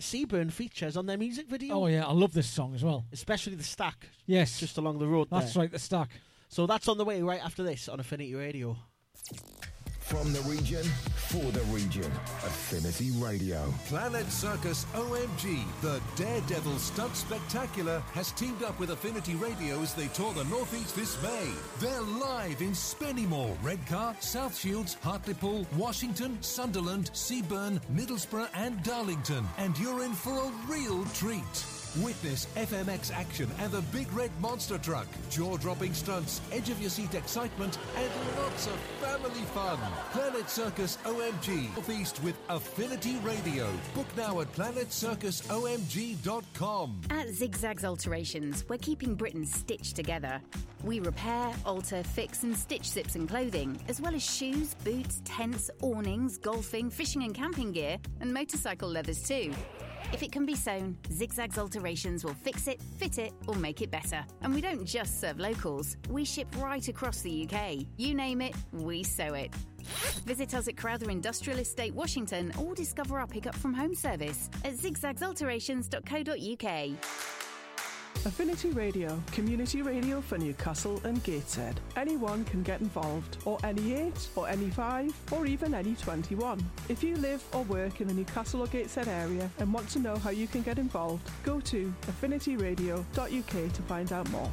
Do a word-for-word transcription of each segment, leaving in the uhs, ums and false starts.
Seaburn features on their music video. Oh yeah, I love this song as well. Especially the stack. Yes. Just along the road That's there. right, the stack. So that's on the way right after this on Affinity Radio. From the region, for the region, Affinity Radio. Planet Circus O M G, the Daredevil Stunt Spectacular, has teamed up with Affinity Radio as they tour the Northeast this May. They're live in Spennymoor, Redcar, South Shields, Hartlepool, Washington, Sunderland, Seaburn, Middlesbrough and Darlington. And you're in for a real treat. Witness F M X action and the Big Red Monster Truck, jaw-dropping stunts, edge-of-your-seat excitement, and lots of family fun. Planet Circus O M G, Northeast with Affinity Radio. Book now at planet circus o m g dot com. At Zigzags Alterations, we're keeping Britain stitched together. We repair, alter, fix and stitch zips and clothing, as well as shoes, boots, tents, awnings, golfing, fishing and camping gear, and motorcycle leathers too. If it can be sewn, Zigzags Alterations will fix it, fit it, or make it better. And we don't just serve locals. We ship right across the U K. You name it, we sew it. Visit us at Crowther Industrial Estate, Washington, or discover our pick-up from home service at zigzags alterations dot co dot u k. Affinity Radio, community radio for Newcastle and Gateshead. Anyone can get involved, or any age, or any five, or even any twenty-one. If you live or work in the Newcastle or Gateshead area and want to know how you can get involved, go to affinity radio dot u k to find out more.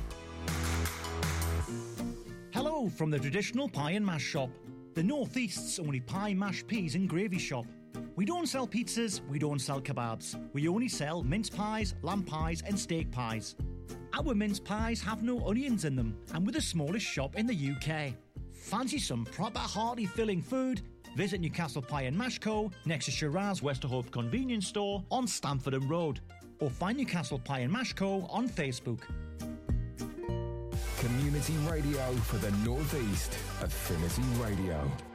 Hello from the traditional pie and mash shop, the North East's only pie, mash, peas and gravy shop. We don't sell pizzas, we don't sell kebabs. We only sell mince pies, lamb pies and steak pies. Our mince pies have no onions in them and we're the smallest shop in the U K. Fancy some proper hearty filling food? Visit Newcastle Pie and Mash Co. next to Shiraz Westerhope Convenience Store on Stamford Road. Or find Newcastle Pie and Mash Co. on Facebook. Community radio for the Northeast, Affinity Radio.